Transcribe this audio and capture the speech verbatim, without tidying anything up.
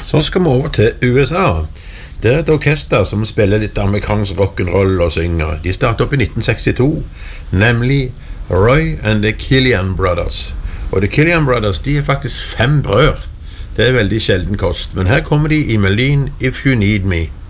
Så skal vi over til U S A. Det er et orkester som spiller litt amerikansk rock'n'roll og synger. De startet opp i nitten sekstito, nemlig Roy and the Killian Brothers. Og The Killian Brothers, de er faktisk fem brødre. Det er veldig sjelden kost, men her kommer de i melodien If You Need Me.